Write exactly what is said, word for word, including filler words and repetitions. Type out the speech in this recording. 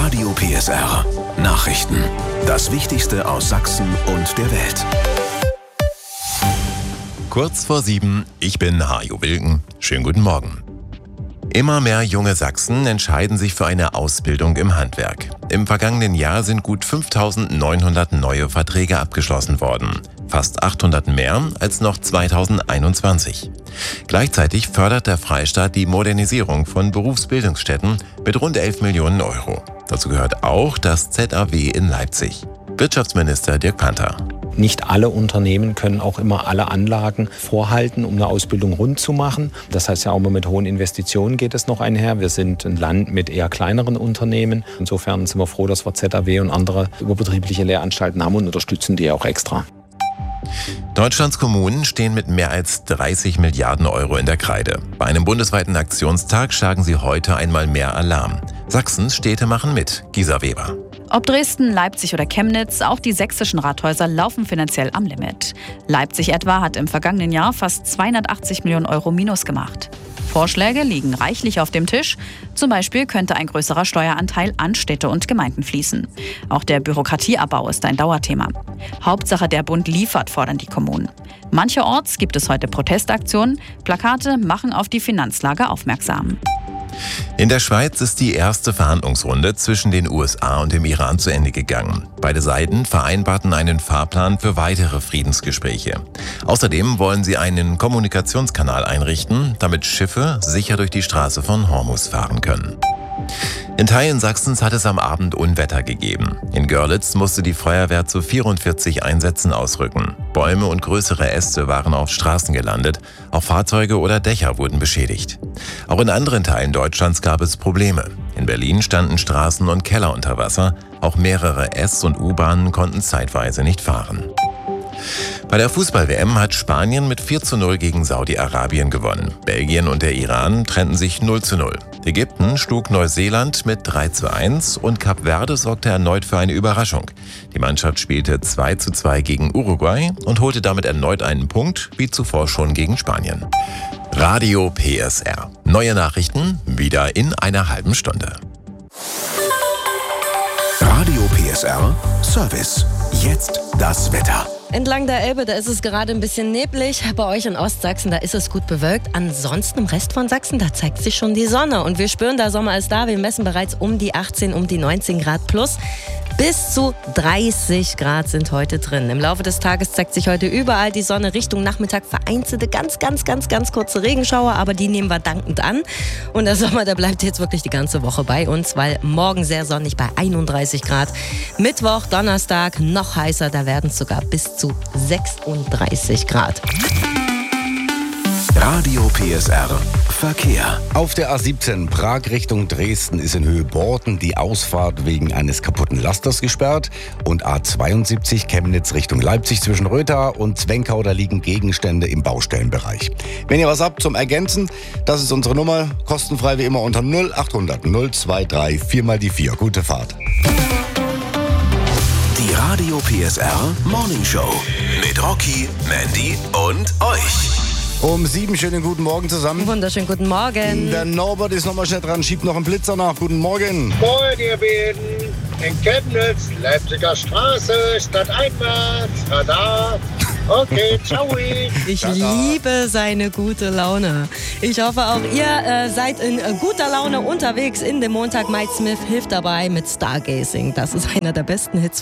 Radio P S R Nachrichten. Das Wichtigste aus Sachsen und der Welt. Kurz vor sieben, ich bin Hajo Wilken. Schönen guten Morgen. Immer mehr junge Sachsen entscheiden sich für eine Ausbildung im Handwerk. Im vergangenen Jahr sind gut fünftausendneunhundert neue Verträge abgeschlossen worden. Fast achthundert mehr als noch zweitausendeinundzwanzig. Gleichzeitig fördert der Freistaat die Modernisierung von Berufsbildungsstätten mit rund elf Millionen Euro. Dazu gehört auch das Z A W in Leipzig. Wirtschaftsminister Dirk Panther. Nicht alle Unternehmen können auch immer alle Anlagen vorhalten, um eine Ausbildung rund zu machen. Das heißt ja auch immer mit hohen Investitionen geht es noch einher. Wir sind ein Land mit eher kleineren Unternehmen. Insofern sind wir froh, dass wir Z A W und andere überbetriebliche Lehranstalten haben und unterstützen die auch extra. Deutschlands Kommunen stehen mit mehr als dreißig Milliarden Euro in der Kreide. Bei einem bundesweiten Aktionstag schlagen sie heute einmal mehr Alarm. Sachsens Städte machen mit. Gisa Weber. Ob Dresden, Leipzig oder Chemnitz, auch die sächsischen Rathäuser laufen finanziell am Limit. Leipzig etwa hat im vergangenen Jahr fast zweihundertachtzig Millionen Euro Minus gemacht. Vorschläge liegen reichlich auf dem Tisch. Zum Beispiel könnte ein größerer Steueranteil an Städte und Gemeinden fließen. Auch der Bürokratieabbau ist ein Dauerthema. Hauptsache der Bund liefert, fordern die Kommunen. Mancherorts gibt es heute Protestaktionen. Plakate machen auf die Finanzlage aufmerksam. In der Schweiz ist die erste Verhandlungsrunde zwischen den U S A und dem Iran zu Ende gegangen. Beide Seiten vereinbarten einen Fahrplan für weitere Friedensgespräche. Außerdem wollen sie einen Kommunikationskanal einrichten, damit Schiffe sicher durch die Straße von Hormuz fahren können. In Teilen Sachsens hat es am Abend Unwetter gegeben. In Görlitz musste die Feuerwehr zu vierundvierzig Einsätzen ausrücken. Bäume und größere Äste waren auf Straßen gelandet. Auch Fahrzeuge oder Dächer wurden beschädigt. Auch in anderen Teilen Deutschlands gab es Probleme. In Berlin standen Straßen und Keller unter Wasser. Auch mehrere S- und U-Bahnen konnten zeitweise nicht fahren. Bei der Fußball-W M hat Spanien mit vier zu null gegen Saudi-Arabien gewonnen. Belgien und der Iran trennten sich null zu null. Ägypten schlug Neuseeland mit drei zu eins und Kap Verde sorgte erneut für eine Überraschung. Die Mannschaft spielte zwei zu zwei gegen Uruguay und holte damit erneut einen Punkt, wie zuvor schon gegen Spanien. Radio P S R. Neue Nachrichten wieder in einer halben Stunde. Radio P S R Service. Jetzt das Wetter. Entlang der Elbe, da ist es gerade ein bisschen neblig. Bei euch in Ostsachsen, da ist es gut bewölkt. Ansonsten im Rest von Sachsen, da zeigt sich schon die Sonne. Und wir spüren, der Sommer ist da. Wir messen bereits um die achtzehn, um die neunzehn Grad plus. Bis zu dreißig Grad sind heute drin. Im Laufe des Tages zeigt sich heute überall die Sonne. Richtung Nachmittag vereinzelte ganz, ganz, ganz, ganz kurze Regenschauer. Aber die nehmen wir dankend an. Und der Sommer, der bleibt jetzt wirklich die ganze Woche bei uns, weil morgen sehr sonnig bei einunddreißig Grad. Mittwoch, Donnerstag noch heißer. Da werden es sogar bis zu sechsunddreißig Grad. Radio P S R Verkehr. Auf der A siebzehn Prag Richtung Dresden ist in Höhe Borten die Ausfahrt wegen eines kaputten Lasters gesperrt. Und A zweiundsiebzig Chemnitz Richtung Leipzig zwischen Rötha und Zwenkau, da liegen Gegenstände im Baustellenbereich. Wenn ihr was habt zum Ergänzen, das ist unsere Nummer, kostenfrei wie immer unter null achthundert null drei vier mal die vier. Gute Fahrt. Die Radio P S R Morning Show mit Rocky, Mandy und euch. Um sieben, schönen guten Morgen zusammen. Wunderschönen guten Morgen. Der Norbert ist nochmal schnell dran, schiebt noch einen Blitzer nach. Guten Morgen. Moin, ihr beiden. In Chemnitz, Leipziger Straße, Stadteinwärts, Radar. Okay, ciao. Ich liebe seine gute Laune. Ich hoffe, auch ihr äh, seid in äh, guter Laune unterwegs in dem Montag. Mike Smith hilft dabei mit Stargazing. Das ist einer der besten Hits